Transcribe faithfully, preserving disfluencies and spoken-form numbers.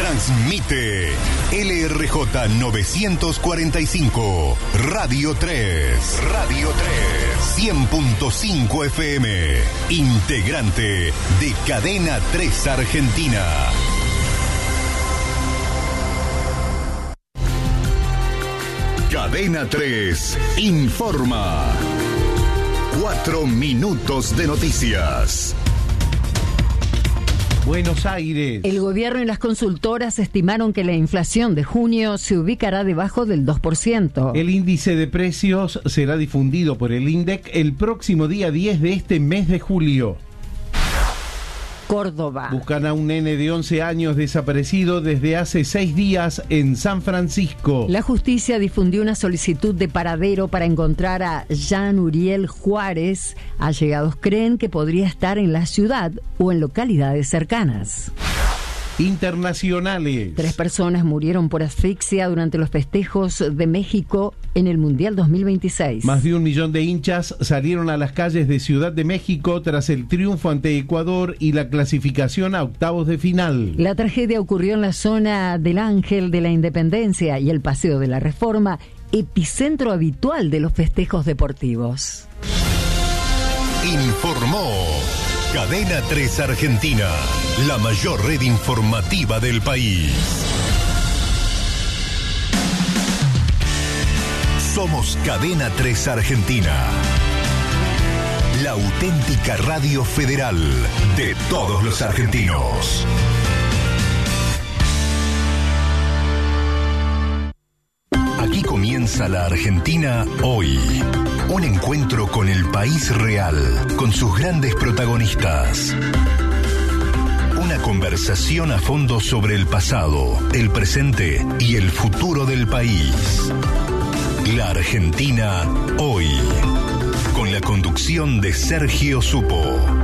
Transmite L R J novecientos cuarenta y cinco, Radio tres. Radio tres. cien punto cinco F M. Integrante de Cadena tres Argentina. Cadena tres informa. Cuatro minutos de noticias. Buenos Aires. El gobierno y las consultoras estimaron que la inflación de junio se ubicará debajo del dos por ciento. El índice de precios será difundido por el INDEC el próximo día diez de este mes de julio. Córdoba. Buscan a un nene de once años desaparecido desde hace seis días en San Francisco. La justicia difundió una solicitud de paradero para encontrar a Jean Uriel Juárez. Allegados creen que podría estar en la ciudad o en localidades cercanas. Internacionales. Tres personas murieron por asfixia durante los festejos de México en el Mundial dos mil veintiséis. Más de un millón de hinchas salieron a las calles de Ciudad de México tras el triunfo ante Ecuador y la clasificación a octavos de final. La tragedia ocurrió en la zona del Ángel de la Independencia y el Paseo de la Reforma, epicentro habitual de los festejos deportivos. Informó Cadena tres Argentina, la mayor red informativa del país. Somos Cadena tres Argentina, la auténtica radio federal de todos los argentinos. Aquí comienza la Argentina hoy. Un encuentro con el país real, con sus grandes protagonistas. Una conversación a fondo sobre el pasado, el presente y el futuro del país. La Argentina hoy, con la conducción de Sergio Supo.